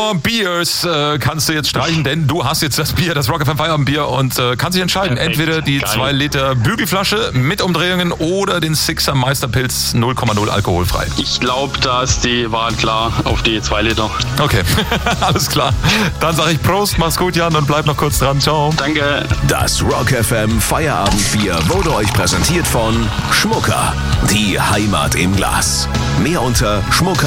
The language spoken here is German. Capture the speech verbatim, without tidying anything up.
Your Beers äh, kannst du jetzt streichen, denn du hast jetzt das Bier, das Rock F M Feierabendbier und äh, kannst dich entscheiden. Perfekt. Entweder die Geil. zwei Liter Bügelflasche mit Umdrehungen oder den Sixer Meisterpilz null Komma null alkoholfrei. Ich glaube, da ist die Wahl klar auf die zwei Liter. Okay, alles klar. Dann sage ich Prost, mach's gut, Jan, und bleib noch kurz dran. Ciao. Danke. Das Rock F M Feierabendbier wurde euch präsentiert von Schmucker. Die Heimat im Glas. Mehr unter schmucker